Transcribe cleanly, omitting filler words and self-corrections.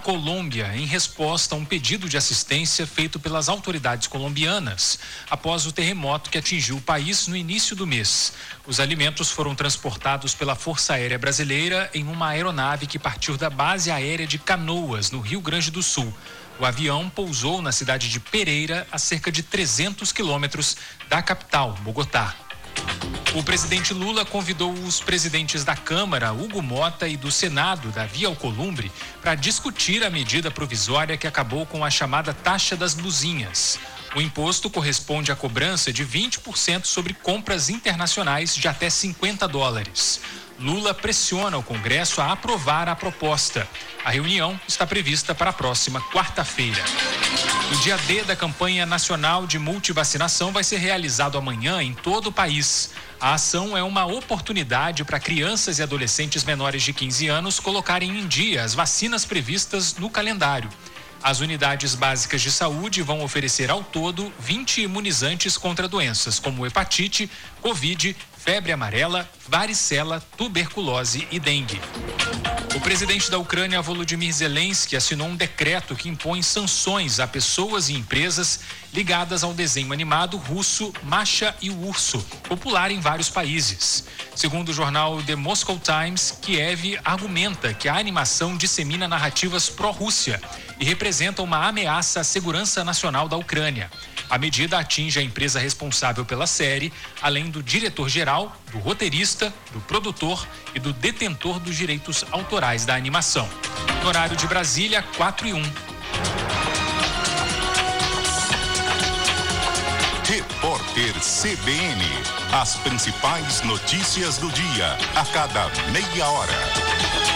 Colômbia em resposta a um pedido de assistência feito pelas autoridades colombianas após o terremoto que atingiu o país no início do mês. Os alimentos foram transportados pela Força Aérea Brasileira em uma aeronave que partiu da base aérea de Canoas, no Rio Grande do Sul. O avião pousou na cidade de Pereira, a cerca de 300 quilômetros da capital, Bogotá. O presidente Lula convidou os presidentes da Câmara, Hugo Mota, e do Senado, Davi Alcolumbre, para discutir a medida provisória que acabou com a chamada taxa das blusinhas. O imposto corresponde à cobrança de 20% sobre compras internacionais de até $50. Lula pressiona o Congresso a aprovar a proposta. A reunião está prevista para a próxima quarta-feira. O dia D da campanha nacional de multivacinação vai ser realizado amanhã em todo o país. A ação é uma oportunidade para crianças e adolescentes menores de 15 anos colocarem em dia as vacinas previstas no calendário. As unidades básicas de saúde vão oferecer ao todo 20 imunizantes contra doenças como hepatite, Covid, febre amarela, varicela, tuberculose e dengue. O presidente da Ucrânia, Volodymyr Zelensky, assinou um decreto que impõe sanções a pessoas e empresas ligadas ao desenho animado russo Masha e o Urso, popular em vários países. Segundo o jornal The Moscow Times, Kiev argumenta que a animação dissemina narrativas pró-Rússia e representa uma ameaça à segurança nacional da Ucrânia. A medida atinge a empresa responsável pela série, além do diretor-geral, do roteirista, do produtor e do detentor dos direitos autorais da animação. No horário de Brasília, 4:01. Repórter CBN. As principais notícias do dia, a cada meia hora.